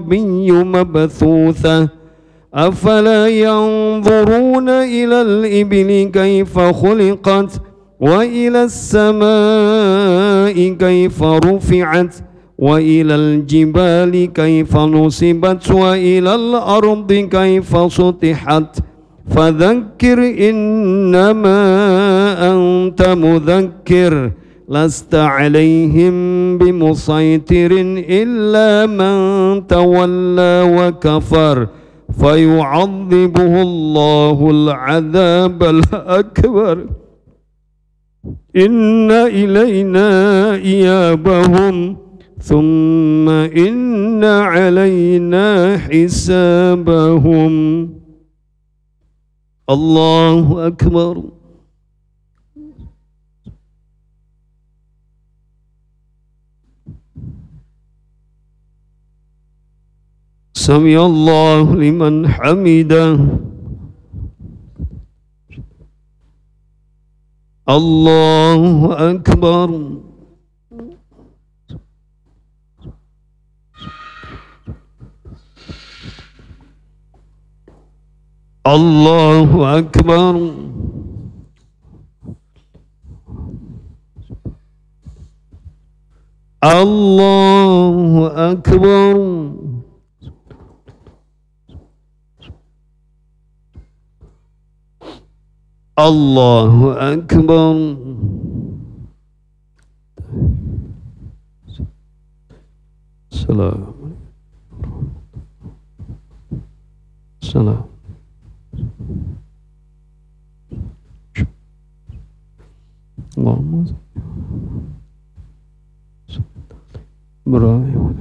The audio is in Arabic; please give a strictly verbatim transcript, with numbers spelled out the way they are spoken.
العربي مبثوثة أفلا ينظرون إلى الإبل كيف خلقت وإلى السماء كيف رفعت وإلى الجبال كيف نصبت وإلى الأرض كيف سطحت فذكر إنما أنت مذكر لست عليهم بمسيطر إلا من تولى وكفر فيعذبه الله العذاب الأكبر إن إلينا إيابهم ثم إن علينا حسابهم. الله أكبر. سمع الله لمن حمده. الله أكبر. الله أكبر. الله أكبر. الله أكبر. سلام سلام. اللهم